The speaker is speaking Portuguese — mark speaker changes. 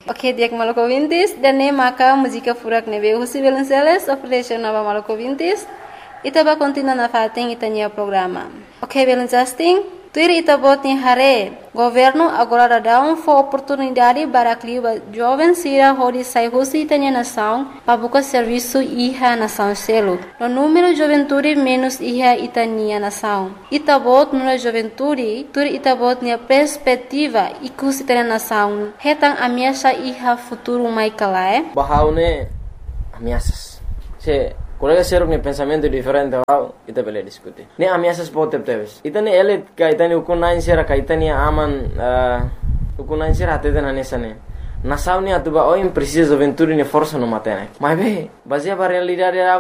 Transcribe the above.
Speaker 1: Ok, diak maloko vintis, dan ne maka música furak nebe husi Belenceles, operation nova maloko vintis, ita ba continua na fating itanya programa. Ok, Belencasting, tuir ita bot ni hare, governo agora dá oportunidade para que jovens sira hori sai husi itanya nação, para buscar serviço iha nação selo. No número juventude menos iha itania nação. Ita bot no juventude, tuir ita bot ni perspectiva ikus itanya nação. Hetang ameaça iha futuro mai kalae.
Speaker 2: Bahaune ameaças. Se colega ser um pensamento diferente, ita bele discutir. Ne ameaças pode ter. Ita ne ele kaita ne ukunain sera kaita ne aman ukunain sera até na nessa ne. Nação ne atuba oi precisa juventude ne força no matene. Mas be, baseia para realidade